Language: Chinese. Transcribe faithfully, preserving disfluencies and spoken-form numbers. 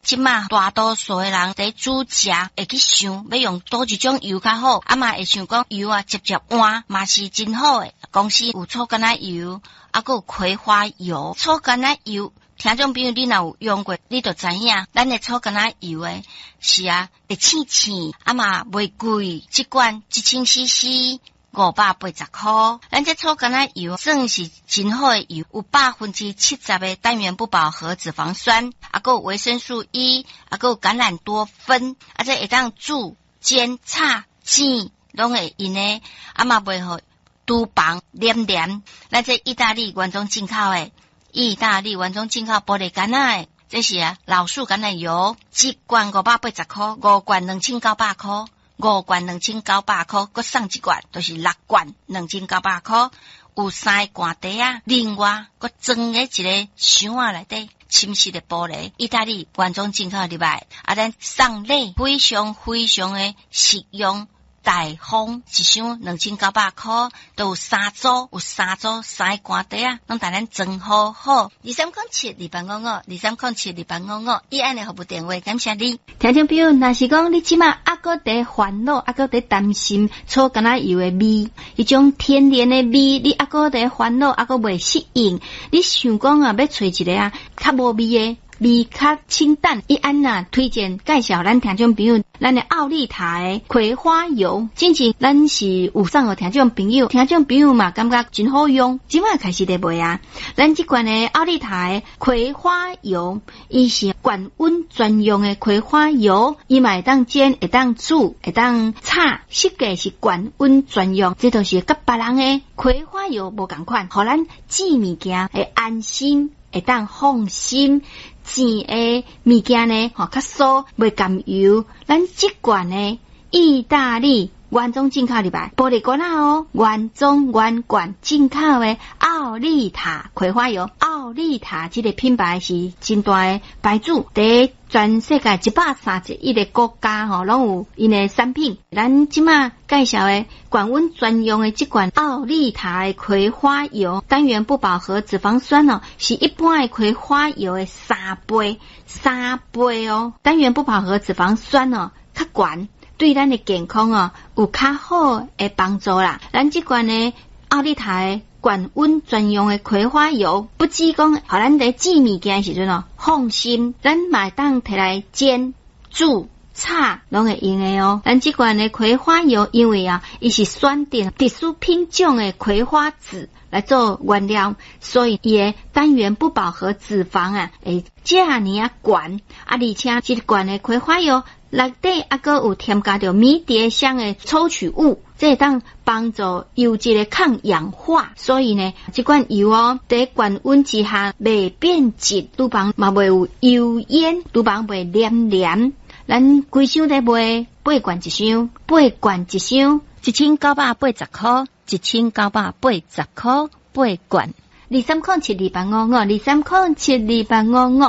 即马大多数的人在煮食会去想要用倒一种油较好，啊嘛会想讲油啊直接换嘛是真好诶。公司有草橄榄油，啊还有葵花油。草橄榄油，听众朋友你若有用过，你就知影，咱的草橄榄油诶是啊会青青，啊嘛袂贵，一罐一千 C C。五百八十块，咱这草橄榄油算是真好的油，有百分之七十的单元不饱和脂肪酸，啊，还有维生素 E， 啊，还有橄榄多酚，啊，这会当煮、煎、炒、煎，拢会用的，啊嘛袂好厨房黏黏。咱这意大利原装进口的，意大利原装进口玻璃橄榄的，这是啊老树橄榄油，一罐五百八十块，五罐两千九百块。五罐两千九百块，佮送一罐，就是六罐两千九百块。有三个罐底啊，另外佮装喺一个箱啊内底，深色的玻璃，意大利原装进口入来，啊，咱送礼非常非常的实用。大方一箱两千九百块，都有三组，有三组三个罐底啊，拢带咱装好好。二三空七二八五五，二三空七二八五五，以安尼服务电话，感谢你。 听众朋友，若是讲你即马还搁在烦恼，还搁在担心草橄榄油的味，迄种天然的味，你还搁在烦恼，还搁未适应，你想讲啊，要找一个啊较无味的。味较清淡，伊安呐推荐介绍咱听众朋友，咱的奥利塔的葵花油，真正咱是有送互听众朋友，听众朋友嘛感觉真好用，即摆开始在卖啊。咱即款的奥利塔的葵花油，伊是高温专用的葵花油，伊嘛会当煎，会当煮，会当炒，设计是高温专用，这都是甲别人的葵花油无共款，互咱煮物件会安心，会当放心。煎的物件呢，吼较酥，袂甘油。咱即罐呢，意大利原装进口入来，玻璃罐啊哦，原装原罐进口的奥利塔葵花油。奥利塔这个品牌是真大的牌子，在全世界一百三十一个国家吼，拢有因的产品。咱即马介绍的高温专用的这款奥利塔的葵花油，单元不饱和脂肪酸哦，是一般的葵花油的三倍，三倍哦。单元不饱和脂肪酸哦，较悬，对咱的健康哦有较好的帮助啦。咱这款呢奥利塔的高温专用的葵花油，不止讲，互咱在煮物件时阵哦放心，咱嘛当摕来煎、煮、炒，拢会用的哦。咱这款的葵花油，因为啊，伊是选定特殊品种的葵花籽来做原料，所以伊的单元不饱和脂肪啊，会这样啊悬啊，而且这罐的葵花油内底还佫有添加着迷迭香的抽取物，这会当帮助油脂的抗氧化，所以呢，这款油哦，在高温之下袂变质，厨房嘛袂有油烟，厨房袂黏黏。咱规箱在卖八罐一箱，八罐一箱，一千九百八十块，一千九百八十块，八罐。二三空七二八五五，二三空七二八五五。